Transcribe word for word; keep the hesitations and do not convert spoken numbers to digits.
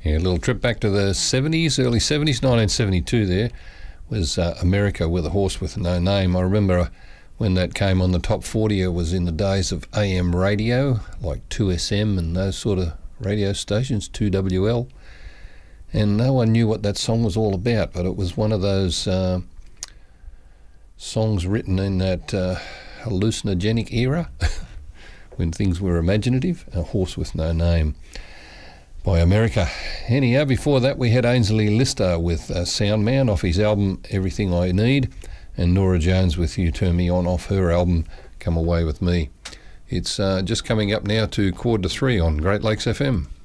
Yeah, a little trip back to the seventies, early seventies, nineteen seventy-two there was uh, America with a Horse with No Name. I remember when that came on the top forty, it was in the days of A M radio, like two S M and those sort of radio stations, two W L. And no one knew what that song was all about, but it was one of those uh, songs written in that uh, hallucinogenic era when things were imaginative. A Horse with No Name by America. Anyhow, before that we had Ainsley Lister with uh, Sound Man off his album Everything I Need, and Nora Jones with You Turn Me On off her album Come Away With Me. It's uh, just coming up now to quarter to three on Great Lakes F M.